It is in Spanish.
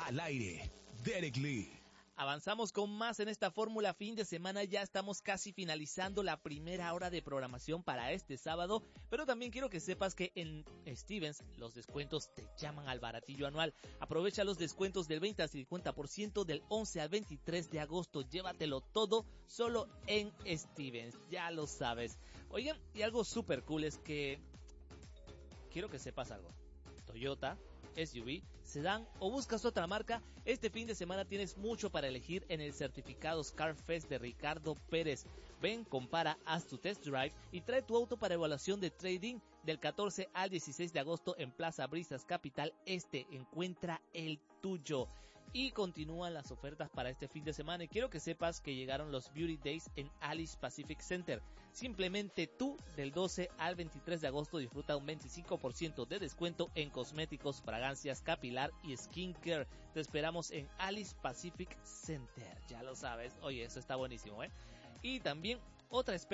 Al aire, Derek Lee. Avanzamos con más en esta fórmula fin de semana, ya estamos casi finalizando la primera hora de programación para este sábado, pero también quiero que sepas que en Stevens los descuentos te llaman al baratillo anual. Aprovecha los descuentos del 20 al 50% del 11 al 23 de agosto, llévatelo todo solo en Stevens, ya lo sabes. Oigan, y algo súper cool es que quiero que sepas algo. Toyota, SUV, sedán o buscas otra marca, este fin de semana tienes mucho para elegir en el Certificados Car Fest de Ricardo Pérez. Ven, compara, haz tu test drive y trae tu auto para evaluación de trading del 14 al 16 de agosto en Plaza Brisas Capital Este. Encuentra el tuyo. Y continúan las ofertas para este fin de semana y quiero que sepas que llegaron los Beauty Days en Alice Pacific Center. Simplemente tú del 12 al 23 de agosto disfruta un 25% de descuento en cosméticos, fragancias, capilar y skincare. Te esperamos en Alice Pacific Center, ya lo sabes. Oye, eso está buenísimo, Y también otra